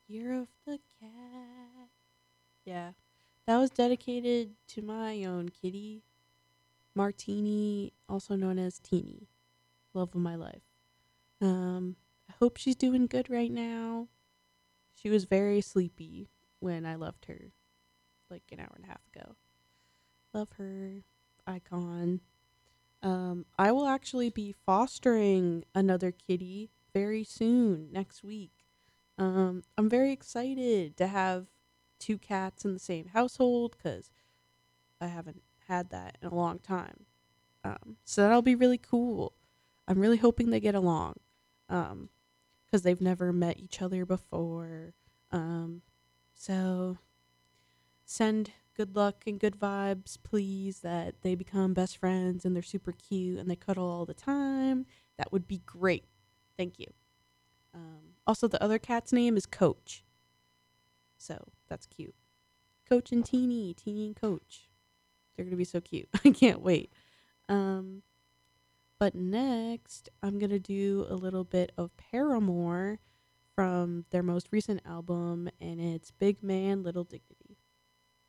Year of the Cat. Yeah. That was dedicated to my own kitty, Martini, also known as Teeny, love of my life. I hope she's doing good right now. She was very sleepy when I left her like an hour and a half ago. Love her, icon. I will actually be fostering another kitty very soon, next week. I'm very excited to have two cats in the same household because I haven't had that in a long time. So that'll be really cool. I'm really hoping they get along because they've never met each other before. Um, so send good luck and good vibes, please, that they become best friends and they're super cute and they cuddle all the time. That would be great. Thank you. Also, the other cat's name is Coach. So that's cute. Coach and Teeny, Teeny and Coach. They're going to be so cute. I can't wait. Um, but next, I'm going to do a little bit of Paramore from their most recent album, and it's Big Man, Little Dignity.